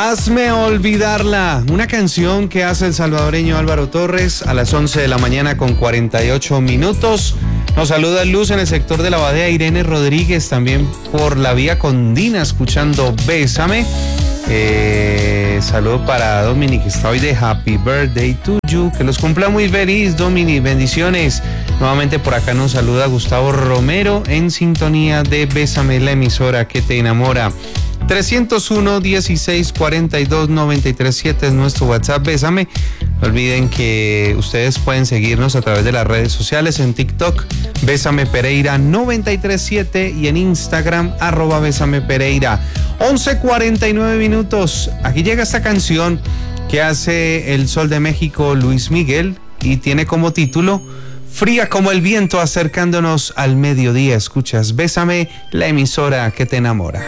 Hazme olvidarla, una canción que hace el salvadoreño Álvaro Torres a las 11 de la mañana con 48 minutos. Nos saluda Luz en el sector de la Badea, Irene Rodríguez también por la vía Condina escuchando Bésame. Saludo para Dominic, está hoy de Happy Birthday to you, que los cumpla muy feliz, Dominic, bendiciones. Nuevamente por acá nos saluda Gustavo Romero en sintonía de Bésame, la emisora que te enamora. 301-1642-937 es nuestro WhatsApp, Bésame. No olviden que ustedes pueden seguirnos a través de las redes sociales, en TikTok, Bésame Pereira 937 y en Instagram, @Bésame Pereira. 11:49 minutos. Aquí llega esta canción que hace el Sol de México, Luis Miguel, y tiene como título Fría como el viento, acercándonos al mediodía. Escuchas Bésame, la emisora que te enamora.